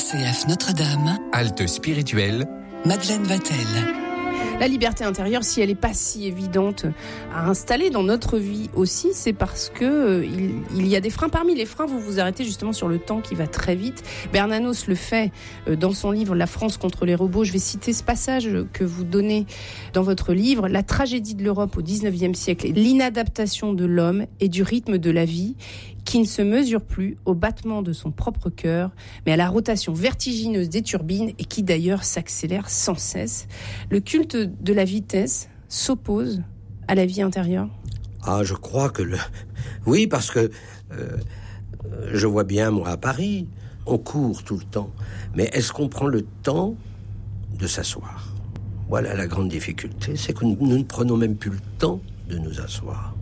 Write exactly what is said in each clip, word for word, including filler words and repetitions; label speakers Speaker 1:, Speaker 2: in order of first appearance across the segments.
Speaker 1: C F Notre-Dame,
Speaker 2: Halte spirituelle,
Speaker 1: Madeleine Vatel.
Speaker 3: La liberté intérieure, si elle n'est pas si évidente à installer dans notre vie aussi, c'est parce que euh, il, il y a des freins. Parmi les freins, vous vous arrêtez justement sur le temps qui va très vite. Bernanos le fait euh, dans son livre « La France contre les robots ». Je vais citer ce passage que vous donnez dans votre livre. « La tragédie de l'Europe au dix-neuvième siècle est l'inadaptation de l'homme et du rythme de la vie qui ne se mesure plus au battement de son propre cœur, mais à la rotation vertigineuse des turbines et qui d'ailleurs s'accélère sans cesse. Le culte de la vitesse s'oppose à la vie intérieure ?
Speaker 4: Ah, je crois que le... Oui, parce que euh, je vois bien, moi, à Paris, on court tout le temps. Mais est-ce qu'on prend le temps de s'asseoir ? Voilà la grande difficulté, c'est que nous, nous ne prenons même plus le temps de nous asseoir.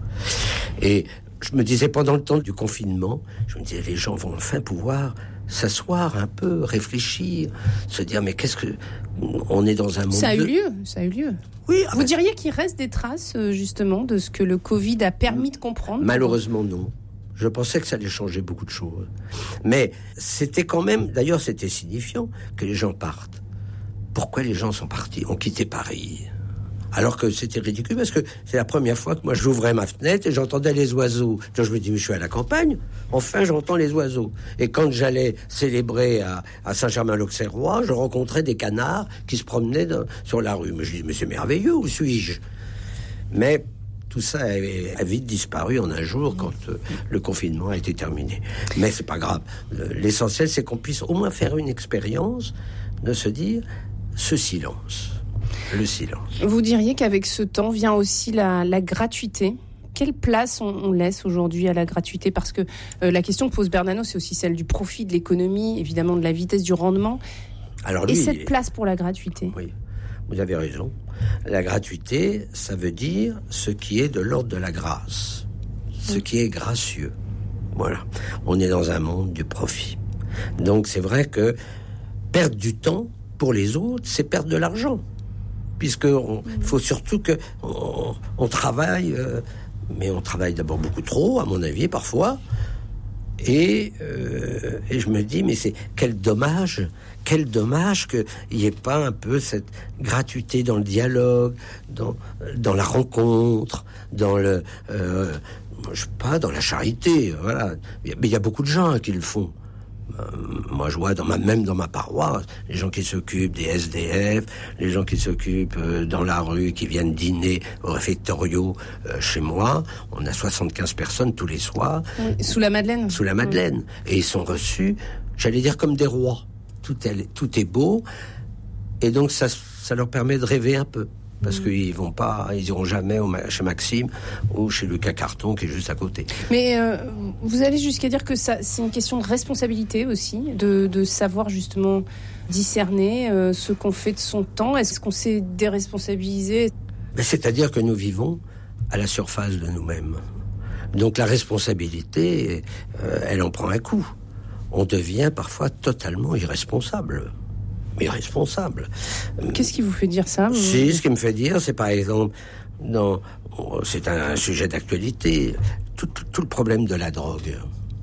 Speaker 4: Et je me disais, pendant le temps du confinement, je me disais, les gens vont enfin pouvoir s'asseoir un peu, réfléchir, se dire, mais qu'est-ce que... On est dans un monde...
Speaker 3: Ça a eu
Speaker 4: de...
Speaker 3: lieu, ça a eu lieu.
Speaker 4: Oui, ah
Speaker 3: Vous
Speaker 4: ben...
Speaker 3: diriez qu'il reste des traces, justement, de ce que le Covid a permis de comprendre ?
Speaker 4: Malheureusement, non. Je pensais que ça allait changer beaucoup de choses. Mais c'était quand même... D'ailleurs, c'était signifiant que les gens partent. Pourquoi les gens sont partis, ont quitté Paris ? Alors que c'était ridicule, parce que c'est la première fois que moi j'ouvrais ma fenêtre et j'entendais les oiseaux. Donc je me dis, mais je suis à la campagne, enfin j'entends les oiseaux. Et quand j'allais célébrer à, à Saint-Germain-l'Auxerrois, je rencontrais des canards qui se promenaient dans, sur la rue. Mais je dis, mais c'est merveilleux, où suis-je ? Mais tout ça a, a vite disparu en un jour quand euh, le confinement a été terminé. Mais c'est pas grave. L'essentiel, c'est qu'on puisse au moins faire une expérience de se dire, ce silence... Le silence.
Speaker 3: Vous diriez qu'avec ce temps vient aussi la, la gratuité. Quelle place on, on laisse aujourd'hui à la gratuité ? Parce que euh, la question que pose Bernanos, c'est aussi celle du profit, de l'économie, évidemment de la vitesse, du rendement. Alors lui, et cette place pour la gratuité ?
Speaker 4: Oui, vous avez raison. La gratuité, ça veut dire ce qui est de l'ordre de la grâce, ce qui est gracieux. Voilà. On est dans un monde du profit. Donc c'est vrai que perdre du temps pour les autres, c'est perdre de l'argent. Puisqu'il faut surtout que on, on travaille, euh, mais on travaille d'abord beaucoup trop, à mon avis, parfois. Et, euh, et je me dis, mais c'est quel dommage, quel dommage qu'il n'y ait pas un peu cette gratuité dans le dialogue, dans, dans la rencontre, dans le, euh, je sais pas, dans la charité. Voilà. Mais il y a beaucoup de gens qui le font. Moi, je vois dans ma, même dans ma paroisse, les gens qui s'occupent des S D F, les gens qui s'occupent euh, dans la rue, qui viennent dîner au réfectoriaux euh, chez moi. On a soixante-quinze personnes tous les soirs.
Speaker 3: Oui, sous la Madeleine.
Speaker 4: Sous la Madeleine. Oui. Et ils sont reçus, j'allais dire, comme des rois. Tout est, tout est beau. Et donc, ça, ça leur permet de rêver un peu. Parce mmh. qu'ils vont pas, ils iront jamais au, chez Maxime ou chez Lucas Carton qui est juste à côté.
Speaker 3: Mais euh, vous allez jusqu'à dire que ça, c'est une question de responsabilité aussi, de, de savoir justement discerner euh, ce qu'on fait de son temps. Est-ce qu'on s'est déresponsabilisé ?
Speaker 4: Mais c'est-à-dire que nous vivons à la surface de nous-mêmes. Donc la responsabilité, euh, elle en prend un coup. On devient parfois totalement irresponsable. Irresponsable.
Speaker 3: Qu'est-ce qui vous fait dire ça ?
Speaker 4: Si, ce qui me fait dire, c'est par exemple, non, c'est un sujet d'actualité, tout, tout, tout le problème de la drogue.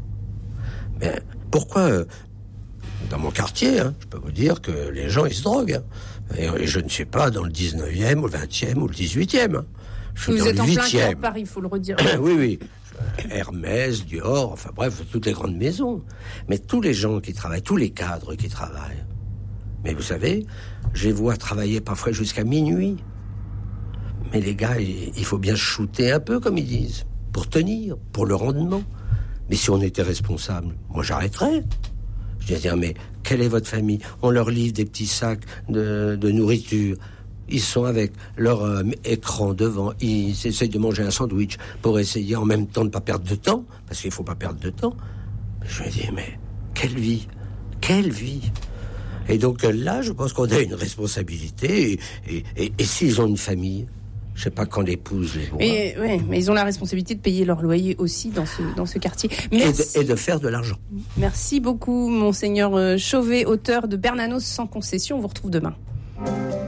Speaker 4: Mais pourquoi, dans mon quartier, hein, je peux vous dire que les gens, ils se droguent. Hein, et je ne suis pas dans le dix-neuvième, ou le vingtième, ou le dix-huitième. Hein. Je suis
Speaker 3: vous
Speaker 4: dans
Speaker 3: êtes
Speaker 4: le
Speaker 3: en
Speaker 4: huitième.
Speaker 3: plein cœur de Paris, il faut le redire.
Speaker 4: Oui, oui. Hermès, Dior, enfin bref, toutes les grandes maisons. Mais tous les gens qui travaillent, tous les cadres qui travaillent, mais vous savez, je les vois travailler parfois jusqu'à minuit. Mais les gars, il faut bien shooter un peu, comme ils disent, pour tenir, pour le rendement. Mais si on était responsable, moi j'arrêterais. Je vais dire, mais quelle est votre famille ? On leur livre des petits sacs de, de nourriture. Ils sont avec leur euh, écran devant. Ils essayent de manger un sandwich pour essayer en même temps de ne pas perdre de temps, parce qu'il ne faut pas perdre de temps. Je me dis, mais quelle vie ? Quelle vie ? Et donc là, je pense qu'on a une responsabilité. Et, et, et, et s'ils ont une famille, je ne sais pas quand l'épouse les voit.
Speaker 3: Et, ouais, mais ils ont la responsabilité de payer leur loyer aussi dans ce, dans ce quartier.
Speaker 4: Merci. Et, de, et de faire de l'argent.
Speaker 3: Merci beaucoup, Monseigneur Chauvet, auteur de Bernanos sans concession. On vous retrouve demain.